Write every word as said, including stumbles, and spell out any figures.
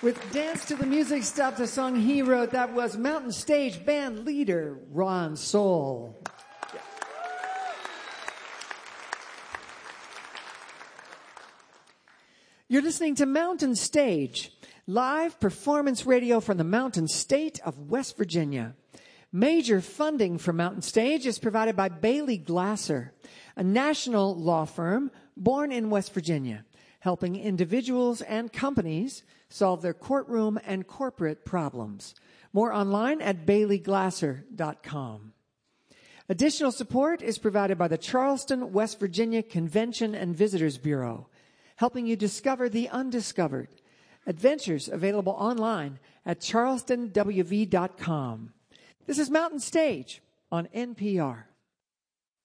With Dance to the Music, Stop the Song he wrote, that was Mountain Stage band leader Ron Soul. You're listening to Mountain Stage, live performance radio from the Mountain State of West Virginia. Major funding for Mountain Stage is provided by Bailey Glasser, a national law firm born in West Virginia, helping individuals and companies solve their courtroom and corporate problems. More online at bailey glasser dot com. Additional support is provided by the Charleston, West Virginia Convention and Visitors Bureau, helping you discover the undiscovered. Adventures available online at charleston w v dot com. This is Mountain Stage on N P R.